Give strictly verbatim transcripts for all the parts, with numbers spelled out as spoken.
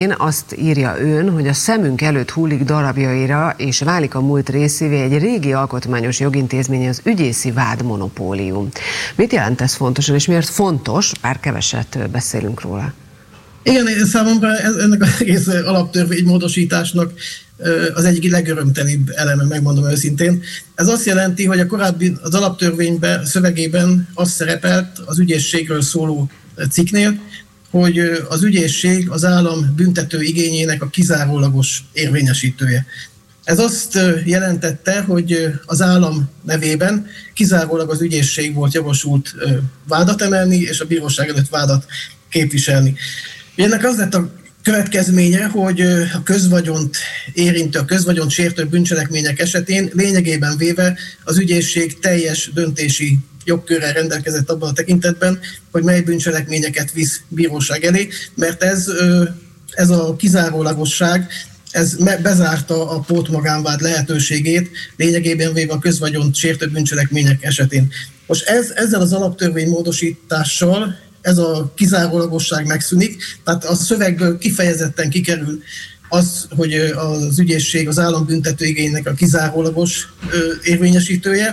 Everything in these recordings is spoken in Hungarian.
végén azt írja ön, hogy a szemünk előtt hullik darabjaira, és válik a múlt részévé egy régi alkotmányos jogintézmény, az ügyészi vádmonopólium. Mit jelent ez fontosan, és miért fontos, bár keveset beszélünk róla? Igen, számomra ez, ennek az egész alaptörvénymódosításnak az egyik legörömtelibb eleme, megmondom őszintén. Ez azt jelenti, hogy a korábbi az alaptörvényben, szövegében az szerepelt az ügyészségről szóló cikknél, hogy az ügyészség az állam büntető igényének a kizárólagos érvényesítője. Ez azt jelentette, hogy az állam nevében kizárólag az ügyészség volt jogosult vádat emelni, és a bíróság előtt vádat képviselni. Ennek az lett a következménye, hogy a közvagyont érintő, a közvagyont sértő bűncselekmények esetén lényegében véve az ügyészség teljes döntési jogkörrel rendelkezett abban a tekintetben, hogy mely bűncselekményeket visz bíróság elé, mert ez, ez a kizárólagosság, ez bezárta a pótmagánvád lehetőségét, lényegében véve a közvagyont sértő bűncselekmények esetén. Most ez, ezzel az alaptörvénymódosítással ez a kizárólagosság megszűnik, tehát a szövegből kifejezetten kikerül az, hogy az ügyészség az állam büntető igényének a kizárólagos érvényesítője,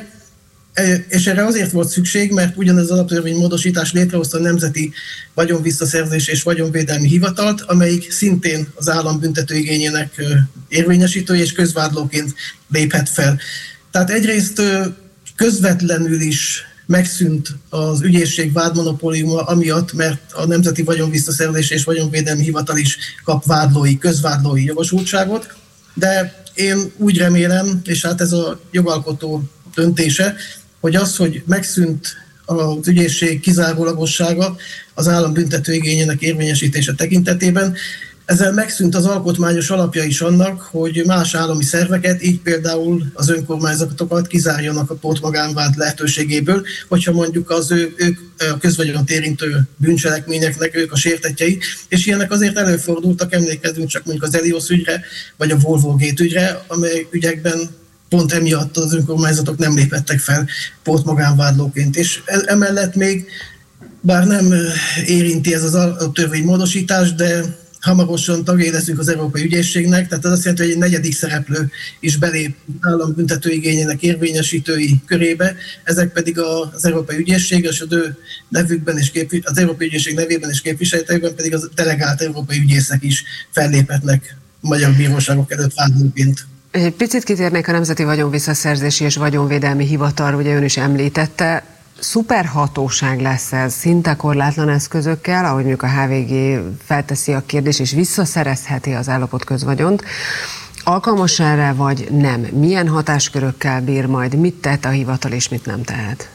és erre azért volt szükség, mert ugyanez az alaptörvénymódosítás létrehozta a Nemzeti Vagyonvisszaszerzés és Vagyonvédelmi Hivatalt, amelyik szintén az állam büntető igényének érvényesítője és közvádlóként léphet fel. Tehát egyrészt közvetlenül is megszűnt az ügyészség vádmonopóliuma amiatt, mert a Nemzeti Vagyonvisszaszerzés és Vagyonvédelmi Hivatal is kap vádlói, közvádlói jogosultságot, de én úgy remélem, és hát ez a jogalkotó döntése, hogy az, hogy megszűnt az ügyészség kizárólagossága az állam büntető igényének érvényesítése tekintetében, ezzel megszűnt az alkotmányos alapja is annak, hogy más állami szerveket, így például az önkormányzatokat kizárjanak a pótmagánvád lehetőségéből, hogyha mondjuk az ő, ők a közvagyont érintő bűncselekményeknek ők a sértettjei, és ilyenek azért előfordultak, emlékezzünk csak mondjuk az Elios ügyre, vagy a Volvo Gate ügyre, amely ügyekben pont emiatt az önkormányzatok nem lépettek fel pótmagánvádlóként. És emellett még, bár nem érinti ez az törvénymódosítás, de hamarosan tagjai leszünk az Európai Ügyészségnek, tehát az azt jelenti, hogy egy negyedik szereplő is belép állam büntető igényének érvényesítői körébe, ezek pedig az Európai Ügyészség, és az ő nevükben és képvi- az Európai Ügyészség nevében és képviseletében pedig az delegált európai ügyészek is felléphetnek magyar bíróságok előtt vádlóként. Egy picit kitérnék a Nemzeti Vagyonvisszaszerzési és Vagyonvédelmi Hivatalra, ugye ön is említette. Szuperhatóság lesz ez, szinte korlátlan eszközökkel, ahogy mondjuk a há vé gé felteszi a kérdést, és visszaszerezheti az ellopott közvagyont. Alkalmas erre, vagy nem? Milyen hatáskörökkel bír majd? Mit tett a hivatal, és mit nem tehet?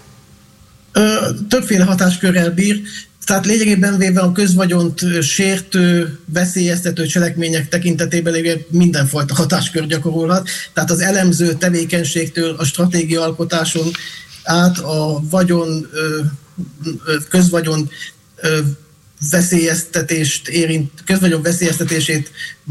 Ö, többféle hatáskörrel bír. Tehát lényegében véve a közvagyont sértő, veszélyeztető cselekmények tekintetében mindenfajta hatáskör gyakorolhat. Tehát az elemző tevékenységtől a stratégiaalkotáson át a vagyon, közvagyon veszélyeztetést érint, közvagyon veszélyeztetését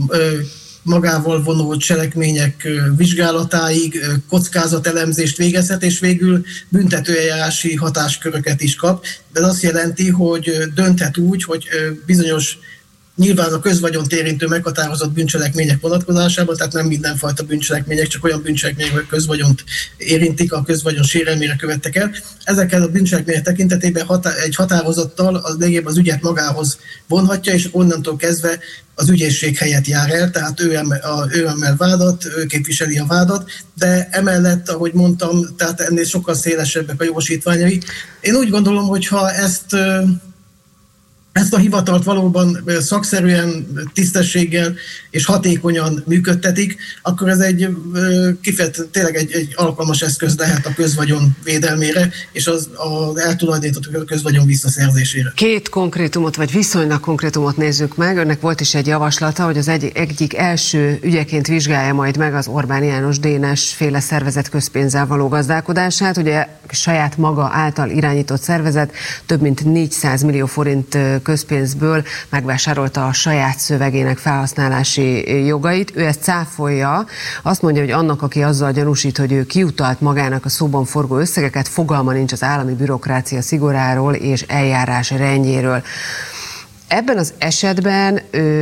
magával vonó cselekmények vizsgálatáig kockázatelemzést végezhet, és végül büntetőeljárási hatásköröket is kap. De ez azt jelenti, hogy dönthet úgy, hogy bizonyos nyilván a közvagyont érintő meghatározott bűncselekmények vonatkozásában, tehát nem mindenfajta bűncselekmények, csak olyan bűncselekmények, hogy közvagyont érintik, a közvagyon sérelmére követtek el. Ezekkel a bűncselekmények tekintetében hatá- egy határozattal az lényegében az ügyet magához vonhatja, és onnantól kezdve az ügyészség helyett jár el, tehát ő emel, a, ő emel vádat, ő képviseli a vádat, de emellett, ahogy mondtam, tehát ennél sokkal szélesebbek a jogosítványai. Én úgy gondolom, hogy ha ezt Ezt a hivatalt valóban szakszerűen, tisztességgel és hatékonyan működtetik, akkor ez egy kifejezetten tényleg egy, egy alkalmas eszköz lehet a közvagyon védelmére és az, az eltulajdonított közvagyon visszaszerzésére. Két konkrétumot, vagy viszonylag konkrétumot nézzük meg. Önnek volt is egy javaslata, hogy az egy, egyik első ügyeként vizsgálja majd meg az Orbán János Dénes féle szervezet közpénzzel való gazdálkodását. Ugye saját maga által irányított szervezet több mint négyszáz millió forint közpénzből megvásárolta a saját szövegének felhasználási jogait. Ő ezt cáfolja, azt mondja, hogy annak, aki azzal gyanúsít, hogy ő kiutalt magának a szóban forgó összegeket, fogalma nincs az állami bürokrácia szigoráról és eljárás rendjéről. Ebben az esetben ő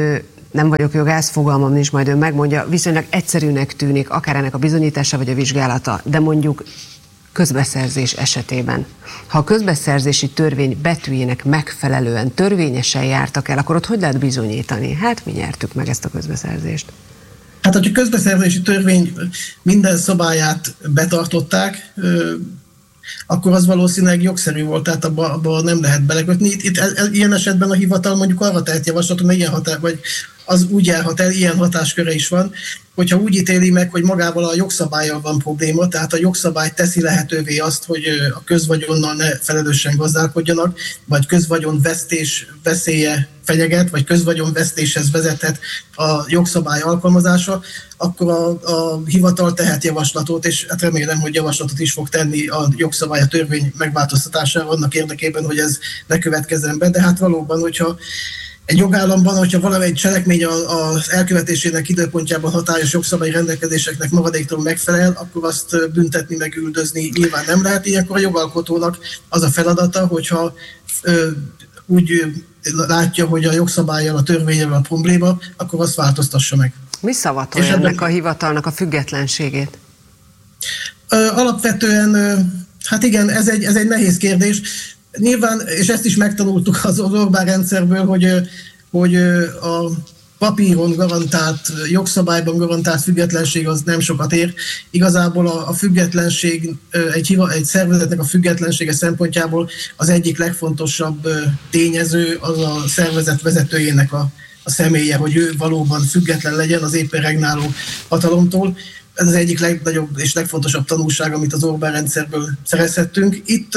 nem vagyok jogász, fogalmam nincs, majd ön megmondja, viszonylag egyszerűnek tűnik akár ennek a bizonyítása vagy a vizsgálata, de mondjuk közbeszerzés esetében. Ha a közbeszerzési törvény betűjének megfelelően törvényesen jártak el, akkor ott hogy lehet bizonyítani? Hát mi nyertük meg ezt a közbeszerzést. Hát, hogyha közbeszerzési törvény minden szabályát betartották, akkor az valószínűleg jogszerű volt, tehát abban abba nem lehet belekötni. Itt, itt ilyen esetben a hivatal mondjuk arra tehet javaslatot, mert ilyen határ, vagy az úgy járhat el, ilyen hatásköre is van, hogyha úgy ítéli meg, hogy magával a jogszabállyal van probléma, tehát a jogszabály teszi lehetővé azt, hogy a közvagyonnal ne felelősen gazdálkodjanak, vagy közvagyon vesztés veszélye fenyeget, vagy közvagyon vesztéshez vezethet a jogszabály alkalmazása, akkor a, a hivatal tehet javaslatot, és hát remélem, hogy javaslatot is fog tenni a jogszabály, a törvény megváltoztatására annak érdekében, hogy ez ne következzen be, de hát valóban, hogyha egy jogállamban, hogyha valamely cselekmény az elkövetésének időpontjában hatályos jogszabályi rendelkezéseknek maradéktalanul megfelel, akkor azt büntetni, meg üldözni nyilván nem lehet. Ilyenkor a jogalkotónak az a feladata, hogyha ö, úgy látja, hogy a jogszabállyal, a törvényel a probléma, akkor azt változtassa meg. Mi szavatolja ennek a hivatalnak a függetlenségét? Ö, alapvetően, hát igen, ez egy, ez egy nehéz kérdés. Nyilván, és ezt is megtanultuk az Orbán rendszerből, hogy, hogy a papíron garantált, jogszabályban garantált függetlenség az nem sokat ér. Igazából a, a függetlenség, egy, egy szervezetnek a függetlensége szempontjából az egyik legfontosabb tényező az a szervezet vezetőjének a, a személye, hogy ő valóban független legyen az éppen regnáló hatalomtól. Ez az egyik legnagyobb és legfontosabb tanulság, amit az Orbán rendszerből szerezhettünk. Itt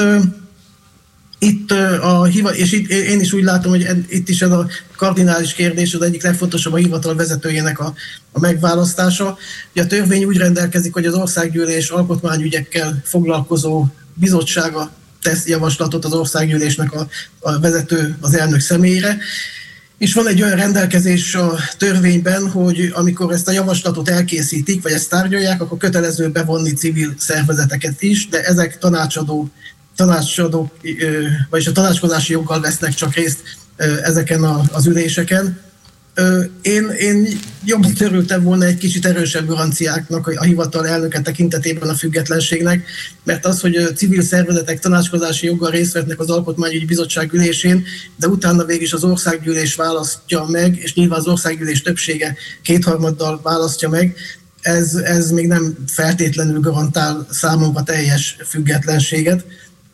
Itt a hivatal, és itt én is úgy látom, hogy itt is ez a kardinális kérdés, az egyik legfontosabb a hivatal vezetőjének a, a megválasztása. Ugye a törvény úgy rendelkezik, hogy az Országgyűlés alkotmányügyekkel foglalkozó bizottsága tesz javaslatot az Országgyűlésnek a, a vezető, az elnök személyére. És van egy olyan rendelkezés a törvényben, hogy amikor ezt a javaslatot elkészítik, vagy ezt tárgyalják, akkor kötelező bevonni civil szervezeteket is, de ezek tanácsadó tanácsadók, vagyis a tanácskozási joggal vesznek csak részt ezeken az üléseken. Én, én jobban örültem volna egy kicsit erősebb garanciáknak a hivatal elnöke tekintetében a függetlenségnek, mert az, hogy civil szervezetek tanácskozási joggal részt vettnek az Alkotmányügyi Bizottság ülésén, de utána végig az Országgyűlés választja meg, és nyilván az Országgyűlés többsége kétharmaddal választja meg, ez, ez még nem feltétlenül garantál számomra teljes függetlenséget.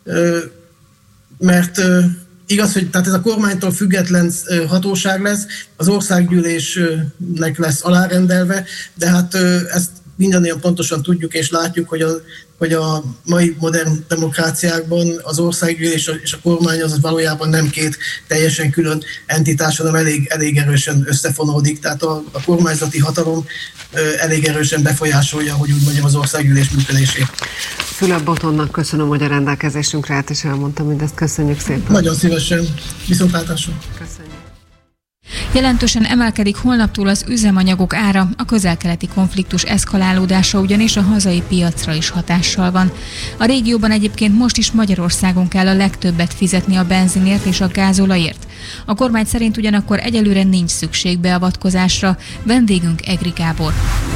Mert igaz, hogy tehát ez a kormánytól független hatóság lesz, az Országgyűlésnek lesz alárendelve, de hát ezt mindannyian pontosan tudjuk és látjuk, hogy a, hogy a mai modern demokráciákban az Országgyűlés és a kormány az valójában nem két teljesen külön entitás, hanem elég, elég erősen összefonódik, tehát a, a kormányzati hatalom elég erősen befolyásolja, hogy úgy mondjam, az Országgyűlés működését. Fülöp Botondnak köszönöm, hogy a rendelkezésünkre állt, és elmondtam mindezt. Köszönjük szépen. Nagyon szívesen. Viszontlátásra. Köszönjük. Jelentősen emelkedik holnaptól az üzemanyagok ára, a közel-keleti konfliktus eszkalálódása ugyanis a hazai piacra is hatással van. A régióban egyébként most is Magyarországon kell a legtöbbet fizetni a benzinért és a gázolajért. A kormány szerint ugyanakkor egyelőre nincs szükség beavatkozásra. Vendégünk Egri Gábor.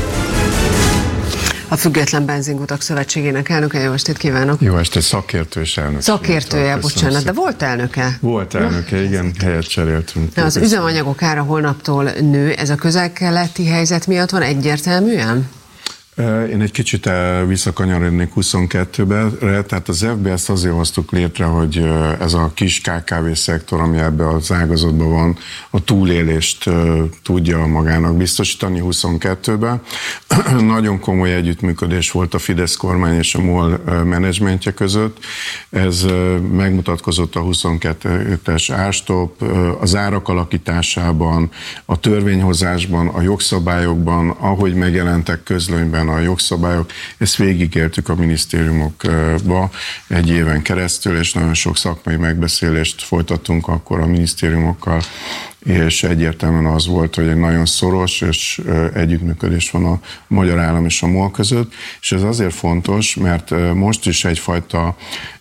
A Független Benzinkutak Szövetségének elnöke, jó estét kívánok! Jó estét, szakértő és elnök. Szakértője, bocsánat, de volt elnöke? Volt elnöke, Na, igen, helyet cseréltünk. De az üzemanyagok ára holnaptól nő, ez a közel-keleti helyzet miatt van egyértelműen? Én egy kicsit visszakanyarodnék huszonkettőbe, tehát az ef bé es-t azért hoztuk létre, hogy ez a kis ká ká vé szektor, ami ebben az ágazatban van, a túlélést tudja magának biztosítani huszonkettőben. Nagyon komoly együttműködés volt a Fidesz kormány és a MOL menedzsmentje között. Ez megmutatkozott a huszonkettes árstop, az árak alakításában, a törvényhozásban, a jogszabályokban, ahogy megjelentek közlönyben a jogszabályok, ezt végigértük a minisztériumokba egy éven keresztül, és nagyon sok szakmai megbeszélést folytattunk akkor a minisztériumokkal, és egyértelműen az volt, hogy egy nagyon szoros és együttműködés van a magyar állam és a MOL között, és ez azért fontos, mert most is egyfajta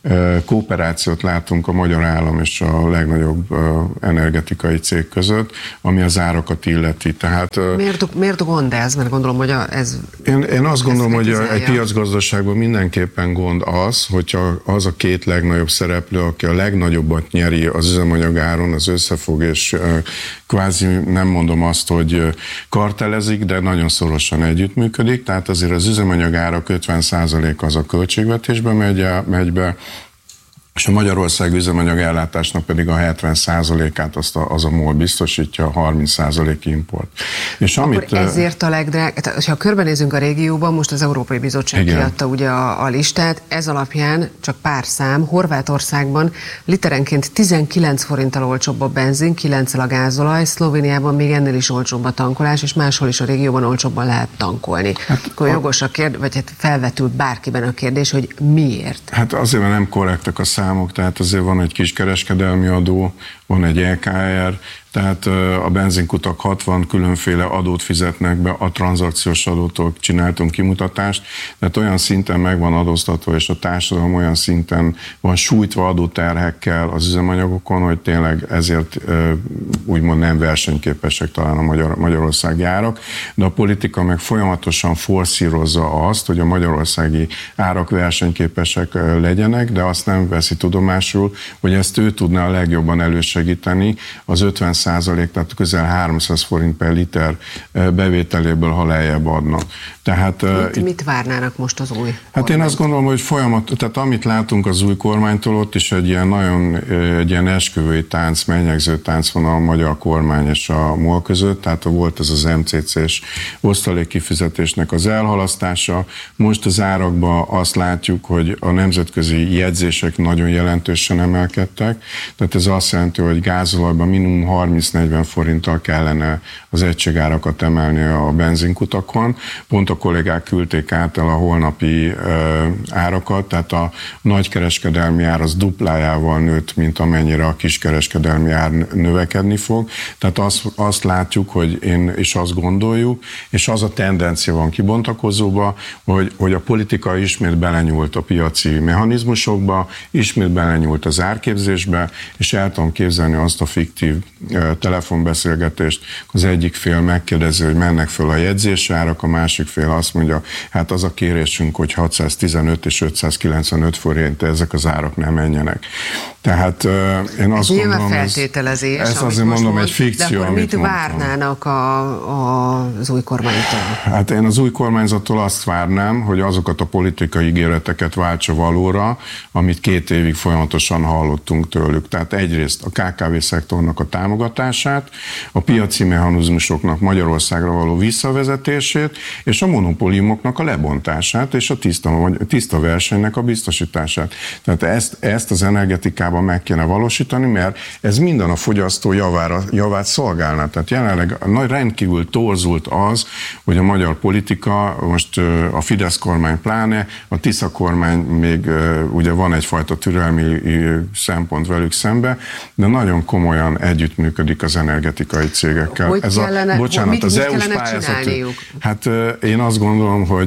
kooperációt látunk a magyar állam és a legnagyobb energetikai cég között, ami az árakat illeti. Tehát, miért, miért gond ez? Mert gondolom, hogy a, ez... Én, én azt gondolom, hogy egy piacgazdaságban mindenképpen gond az, hogyha az a két legnagyobb szereplő, aki a legnagyobbat nyeri az üzemanyagáron, az összefog, és kvázi nem mondom azt, hogy kartelezik, de nagyon szorosan együttműködik, tehát azért az üzemanyagárak ötven százalék az a költségvetésbe megy, megy be, és a Magyarország üzemanyagellátásnak pedig a hetven százalékát azt a, az a MOL biztosítja, a harminc százalék import. És Akkor amit, ezért a legdrágább, ha körbenézünk a régióban, most az Európai Bizottság igen. kiadta ugye a, a listát, ez alapján csak pár szám, Horvátországban literenként tizenkilenc forinttal olcsóbb a benzin, kilenccel a gázolaj, Szlovéniában még ennél is olcsóbb a tankolás, és máshol is a régióban olcsóbban lehet tankolni. Hát, Akkor a... jogos a kérdés, vagy hát felvetül bárkiben a kérdés, hogy miért? Hát azért, mert nem korrektek a számok, tehát azért van egy kiskereskedelmi adó, van egy é ká er, tehát a benzinkutak hatvan különféle adót fizetnek be, a tranzakciós adótól csináltunk kimutatást, tehát olyan szinten meg van adóztatva, és a társadalom olyan szinten van sújtva adóterhekkel az üzemanyagokon, hogy tényleg ezért úgymond nem versenyképesek talán a Magyar, magyarországi árak, de a politika meg folyamatosan forszírozza azt, hogy a magyarországi árak versenyképesek legyenek, de azt nem veszi tudomásul, hogy ezt ő tudná a legjobban elősegíteni az ötven százalék, tehát közel háromszáz forint per liter bevételéből, ha lejjebb adnak. Tehát, mit, itt, mit várnának most az új Hát kormány? Én azt gondolom, hogy folyamat, tehát amit látunk az új kormánytól, ott is egy ilyen nagyon egy ilyen esküvői tánc, mennyegző tánc van a magyar kormány és a MOL között, tehát volt ez az em cé cés osztalékkifizetésnek az elhalasztása. Most az árakban azt látjuk, hogy a nemzetközi jegyzések nagyon jelentősen emelkedtek, tehát ez azt jelenti, hogy gázolajban minimum harminc-negyven forinttal kellene az egységárakat emelni a benzinkutakon. Pont a kollégák küldték át el a holnapi uh, árakat, tehát a nagykereskedelmi ár az duplájával nőtt, mint amennyire a kiskereskedelmi ár növekedni fog. Tehát azt, azt látjuk, hogy én is azt gondoljuk, és az a tendencia van kibontakozóba, hogy, hogy a politika ismét belenyúlt a piaci mechanizmusokba, ismét belenyúlt az árképzésbe, és el tudom képzelni azt a fiktív uh, telefonbeszélgetést, az egyik fél megkérdezi, hogy mennek föl a jegyzésárak, a másik fél azt mondja, hát az a kérésünk, hogy hatszáztizenöt és ötszázkilencvenöt forint, ezek az árak nem menjenek. Tehát én azt ez gondolom, feltételezés, ez, ez azért mondom mond, egy fikció, de akkor mit mondtam. várnának a, a, az új kormánytól? Hát én az új kormányzattól azt várnám, hogy azokat a politikai ígéreteket váltsa valóra, amit két évig folyamatosan hallottunk tőlük. Tehát egyrészt a ká ká vé szektornak a támogatását, a piaci mechanizmusoknak Magyarországra való visszavezetését, és a monopóliumoknak a lebontását, és a tiszta, tiszta versenynek a biztosítását. Tehát ezt, ezt az energetikában meg kéne valósítani, mert ez minden a fogyasztó javára, javát szolgálná. Tehát jelenleg nagy rendkívül torzult az, hogy a magyar politika, most a Fidesz kormány pláne, a Tisza kormány még ugye van egyfajta türelmi szempont velük szembe, de nagyon komolyan együttműködik az energetikai cégekkel. Hogy ez kellene, a, bocsánat, mit, az mit é u-s pályázat. Hát én azt gondolom, hogy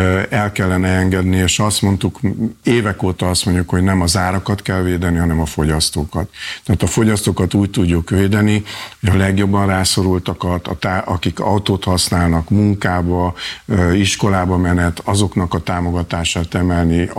el kellene engedni, és azt mondtuk, évek óta azt mondjuk, hogy nem az árakat kell védeni, hanem a fogyasztókat. Tehát a fogyasztókat úgy tudjuk védeni, hogy a legjobban rászorultakat, a tá- akik autót használnak munkába, iskolába menet, azoknak a támogatását emelni,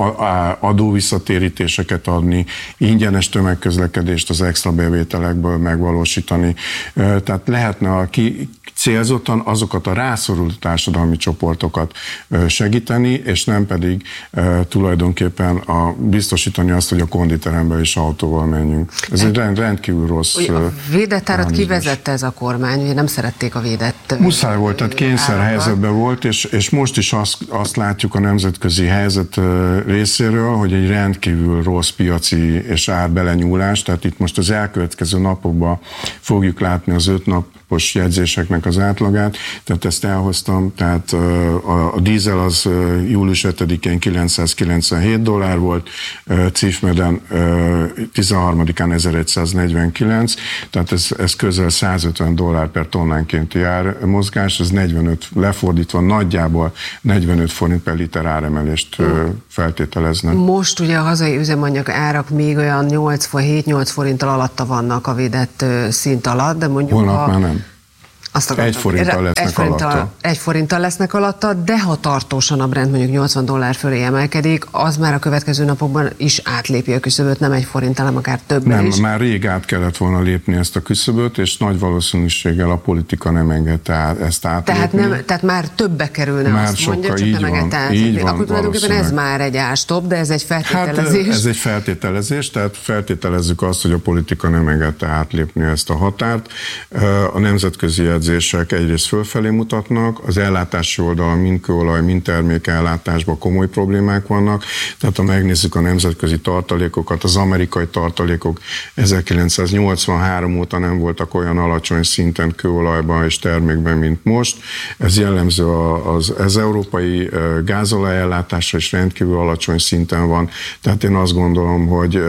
adóvisszatérítéseket adni, ingyenes tömegközlekedést az extra bevételekből megvalósítani. Tehát lehetne a ki célzottan azokat a rászorult társadalmi csoportokat segíteni, és nem pedig e, tulajdonképpen a, biztosítani azt, hogy a konditerembe is autóval menjünk. Ez egy rend, rendkívül rossz... Ugye a védett árat kivezette ez a kormány, ugye nem szerették a védett... Muszáj volt, tehát kényszer helyzetben volt, és, és most is azt, azt látjuk a nemzetközi helyzet részéről, hogy egy rendkívül rossz piaci és árbelenyúlás, tehát itt most az elkövetkező napokban fogjuk látni az öt napos jegyzéseknek az átlagát, tehát ezt elhoztam, tehát a, a dízel az július hetedikén kilencszázkilencvenhét dollár volt, Cifmeden tizenharmadikán ezeregyszáznegyvenkilenc, tehát ez, ez közel százötven dollár per tonnánkénti ármozgás, ez negyvenöt, lefordítva nagyjából negyvenöt forint per liter áremelést feltételeznek. Most ugye a hazai üzemanyag árak még olyan nyolc, hét-nyolc forinttal alatta vannak a védett szint alatt, de mondjuk holnap ha... már nem. Azt egy forinttal lesznek egy forinttal, alatta. Egy forinttal lesznek alatta, de ha tartósan a Brent mondjuk nyolcvan dollár fölé emelkedik, az már a következő napokban is átlépi a küszöböt, nem egy forinttal, hanem akár többen Nem, is. már rég át kellett volna lépni ezt a küszöböt, és nagy valószínűséggel a politika nem engedte ezt átlépni. Tehát, nem, tehát már többe kerülne, már azt mondja, csak nem engedte át. Akkor tulajdonképpen ez már egy ástop, de ez egy feltételezés. Hát ez egy feltételezés, tehát feltételezzük azt, hogy a politika nem engedte átlépni ezt a határt. A nemzetközi jegyzések egyrészt fölfelé mutatnak, az ellátási oldalon mind kőolaj, mind termékellátásban komoly problémák vannak, tehát ha megnézzük a nemzetközi tartalékokat, az amerikai tartalékok ezerkilencszáznyolcvanhárom óta nem voltak olyan alacsony szinten kőolajban és termékben, mint most. Ez jellemző az, az európai gázolajellátásra is rendkívül alacsony szinten van, tehát én azt gondolom, hogy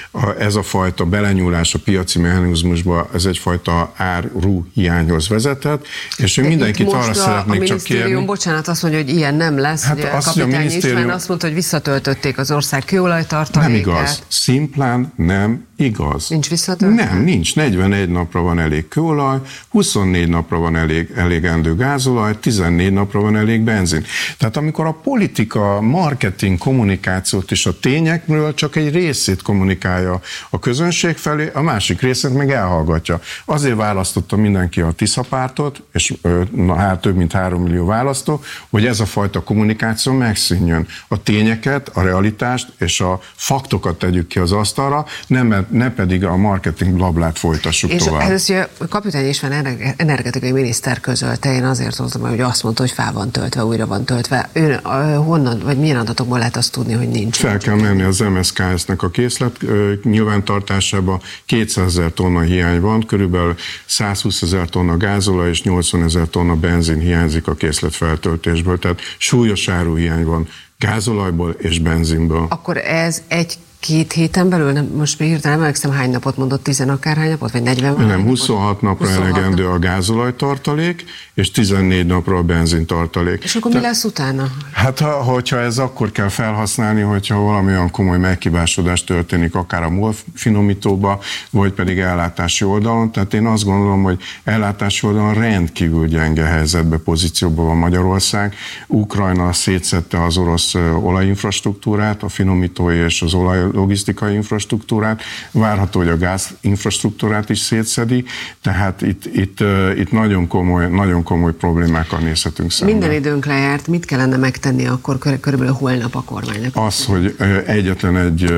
ez a fajta belenyúlás a piaci mechanizmusba, ez egyfajta áru hiányhoz vezetett, és én mindenkit arra szeretnék csak kérni. Bocsánat, azt mondja, hogy ilyen nem lesz. Hát ugye azt, a kapitány minisztérium... István azt mondta, hogy visszatöltötték az ország kőolajtartalékát. Nem igaz. Szimplán nem igaz. Nincs visszatöltve? Nem, nincs. negyvenegy napra van elég kőolaj, huszonnégy napra van elég, elégendő gázolaj, tizennégy napra van elég benzin. Tehát amikor a politika, marketing, kommunikációt és a tényekről csak egy részét kommunikálja a közönség felé, a másik részét meg elhallgatja. Azért választotta mindenki a Tisza pártot, és na, hát több mint három millió választó, hogy ez a fajta kommunikáció megszűnjön. A tényeket, a realitást és a faktokat tegyük ki az asztalra, nem, ne pedig a marketing blablát folytassuk és tovább. És a Kapitány István energetikai miniszter közölte, én azért hoztam, hogy azt mondta, hogy fel van töltve, újra van töltve. Ön honnan, vagy milyen adatokból lehet azt tudni, hogy nincs? Fel kell menni az em es ká es-nek a készlet nyilvántartásába, kétszázezer tonna hiány van, körülbelül százhúszezer tonna gázolaj és nyolcvanezer tonna benzin hiányzik a készlet feltöltésből, tehát súlyos áruhiány van gázolajból és benzinből. Akkor ez egy két héten belül, nem, most még hirtelen emlékszem, hány napot mondott, tíz akárhány napot, vagy negyven? Nem, huszonhat napra huszonhat elegendő nap. A gázolajtartalék, és tizennégy napra a benzintartalék. És akkor Te, mi lesz utána? Hát, ha, hogyha ez akkor kell felhasználni, hogyha valami olyan komoly megkibásodás történik, akár a MOL finomítóba, vagy pedig ellátási oldalon. Tehát én azt gondolom, hogy ellátási oldalon rendkívül gyenge helyzetbe, pozícióban van Magyarország. Ukrajna szétszette az orosz olajinfrastruktúrát, a finomítói és az olaj logisztikai infrastruktúrát, várható, hogy a gázinfrastruktúrát is szétszedi, tehát itt, itt, itt nagyon, komoly, nagyon komoly problémákkal nézhetünk szemben. Minden időnk lejárt, mit kellene megtenni akkor körülbelül holnap a kormánynak? Az, hogy egyetlen egy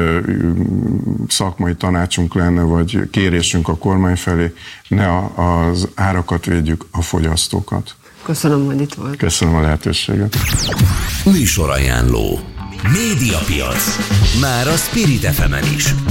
szakmai tanácsunk lenne, vagy kérésünk a kormány felé, ne az árakat védjük, a fogyasztókat. Köszönöm, hogy itt volt. Köszönöm a lehetőséget. Műsorajánló. Médiapiac. Már a Spirit ef emen is.